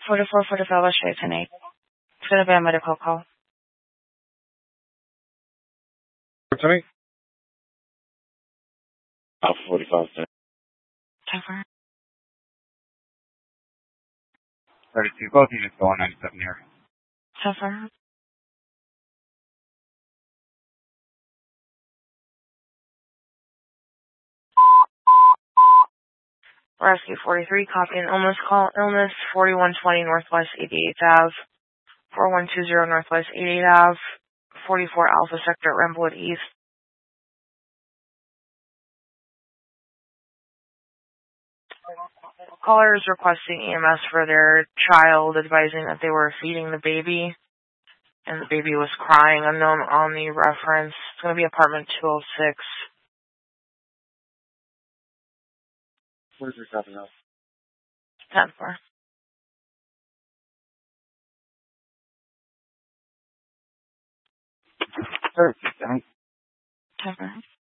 4445 West Street tonight. It's going to be a medical call. For tonight? Alpha 45 tonight. 32, both units go on 97 here. 10-4. Rescue 43, copy an illness call. Illness 4120 Northwest 88th Ave. 4120 Northwest 88th Ave. 44 Alpha Sector at Ramblewood East. Caller is requesting EMS for their child, advising that they were feeding the baby, and the baby was crying. Unknown on the reference. It's going to be apartment 206. Where's your copy now? 10-4. 32 tonight. 10-4.